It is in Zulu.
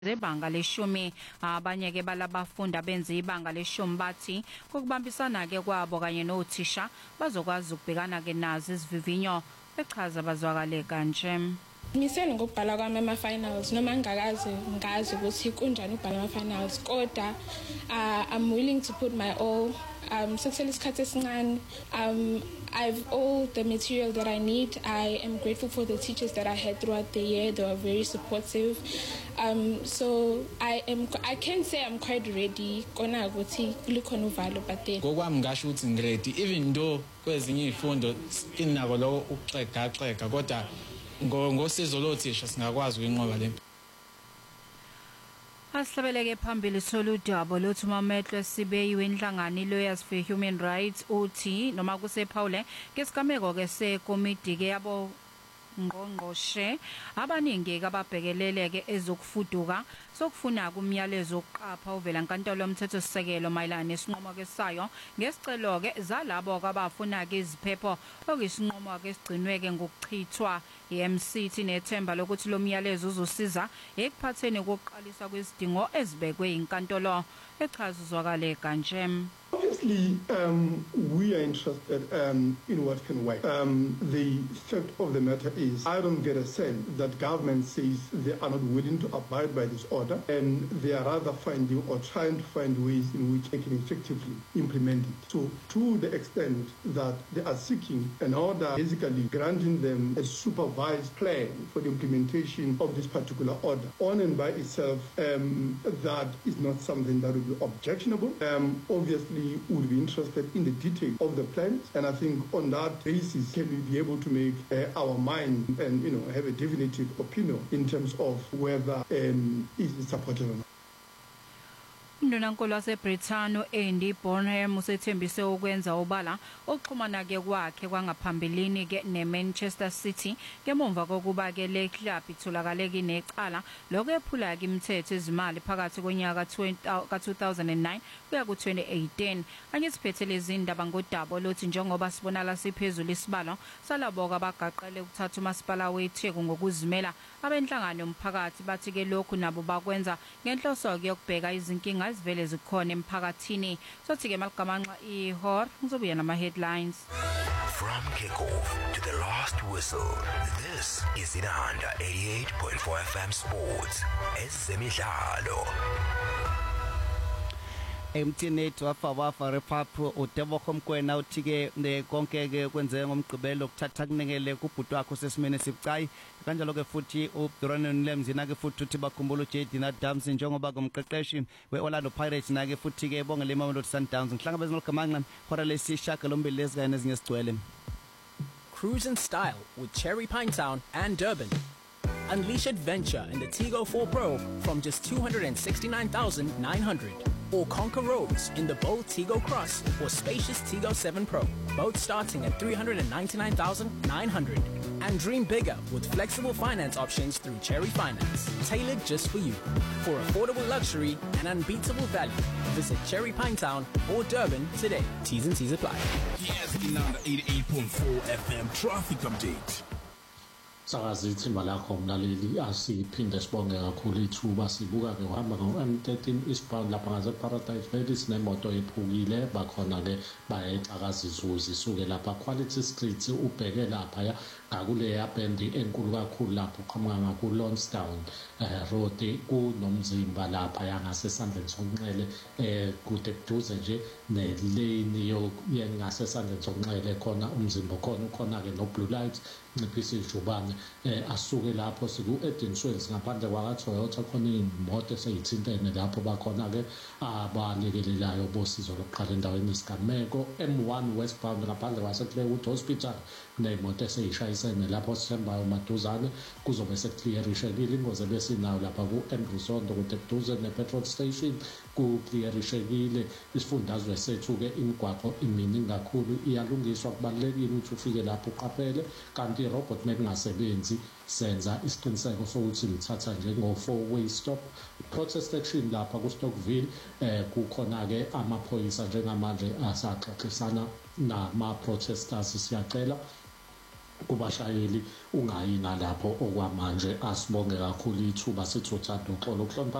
Zebanga leshumi abanye ke balabafundi abenza ibanga leshumi bathi ukubambisana ke kwabo kanye nothisha bazokwazi ukubhekana ke nazo izivivinyo echaza bazwakale kanje. Ngisele ngokubhala kwami ama-finals noma ngazi ukuthi kunjani ukubhala ama-finals kodwa I'm willing to put my all. Sekusele isikhathi esincane. I've all the material that I need. I am grateful for the teachers that I had throughout the year. They were very supportive. So I can say I'm quite ready. Kona ukuthi likhona uvalo but then ngokwami ngasho ukuthi ngiready even though kwezinye izifundo inako lo uxega kodwa ngosizo lothisha singakwazi ukuyinqoba le. Asihlabeleke phambili soludaba lothi uMametlwe Sibeyiwe inhlangano Lawyers for Human Rights uthi noma kusephawule ngesigameko ke sekomiti ke yabo ngqongqoshe abaningi ababhekeleleke ezokufuduka sokufuna kumyalezo oqapha uvela enkantolo yomthethosisekelo mayelana nesinqumo ke sayo ngesicelo ke zalabo abafuna ke iziphepho okuyisinqumo ke sigcinwe ke ngokuchithwa iMCT nethemba lokuthi lo myalezo uzosiza ekuphatheni kokuqalisa kwezidingo ezibekwe inkantolo echaza uzwakale kanje. Obviously, we are interested in what can work. The fact of the matter is, I don't get a sense that government says they are not willing to abide by this order, and they are rather finding or trying to find ways in which they can effectively implement it. So, to the extent that they are seeking an order, basically granting them a supervised plan for the implementation of this particular order, on and by itself, that is not something that would be objectionable. Obviously, would be interested in the detail of the plans, and I think on that basis can we be able to make our mind and have a definitive opinion in terms of whether is supported or not. Unonankolo waseBrithano Andy Bonham usethembise ukwenza obala oxhumana ke kwakhe kwangaphambilini ke neManchester City ngemumva kokuba ke le club itholakale kinecala lokwephula ke imithetho ezimali phakathi konyaka ka2009 kuya ku2018 angisiphethe lezi indaba ngodaba lothi njengoba sibonala siphezulu isibalo salabo abagaqele ukuthatha umasipala weTheku ngokuzimela abenhlangano yomphakathi bathi ke lokhu nabo bakwenza ngenhloso yokubheka izinkinga ezivele zikhona emphakathini sothi ke maligamanxa ihor ngizobuya nama headlines. From kickoff to the last whistle, this is Inanda 88.4 FM Sports ezemidlalo. Emthinethi wafa repapho uTebogo Mkwena uthike konke ke kwenzeke ngomgqibelo ukuthatha kunengele kubhuti wakhe sesimene sibucayi kanjalo ke futhi uDuran Lemzina ke futhi uthi bakhumbula uJadina Dams njengoba komqeqeshi weOrlando Pirates na ke futhi ke bongele Mamelodi Sundowns ngihlangabezana nolgamanqa hora lesishaka lombili lezikanye nezinye sigcwele. Cruise in style with Cherry Pinetown and Durban. Unleash adventure in the Tigo 4 Pro from just 269,900. Or conquer roads in the bold Tigo Cross or spacious Tigo 7 Pro, both starting at 399,900. And dream bigger with flexible finance options through Cherry Finance, tailored just for you. For affordable luxury and unbeatable value, visit Cherry Pinetown or Durban today. T's and C's apply. Yes, Inanda 88.4 FM traffic update. Sakazi ithimba lakho mlaleli asiphinde sibonge kakhulu ithuba sibuka ke uhamba ngo-M13 eastbound lapha ngaze Paradise Valley sinemoto ephukile bakhona ke bayexakaza izuzi isuke lapha Quality Street ubheke lapha ngakule yabendi enkulu kakhulu lapho uqhamuka ngaku Lonsdowne road kunomzimba lapha yangasesandleni sonxele kude kuduze nje nelane yengasesandleni sonxele khona umzimba khona ke no blue lights nciphisa ijubane asuke lapho siku Edinswales ngaphandle kwaToyota khona imoto eseyithintene lapho bakhona ke abalekelelayo bosizo lokuqala endaweni isigameko M1 westbound ngaphandle kwaseClaywood Hospital nemoto eseyishayisene lapho sihamba maduzane kuzobe sekclearishekile ingozi besinayo lapha ku Andrewsondo kude kuduze nepetrol station ku clearishekile isifundazwe sethu ke imigwaqo iminingi kakhulu iyalungiswa kubalekile ukuthi ufike lapho uqaphele kanti robot mekungasebenzi senza isiqiniseko sokuthi lithatha njengo 4-way stop protest action lapha ku Stockville kukhona ke amaphoyisa njengamanje asaxoxisana nama protesters siyacela kubashayeli ungayi nalapho okwamanje. Asibonge kakhulu ithuba sithi uthando uxolo ukuhlonipha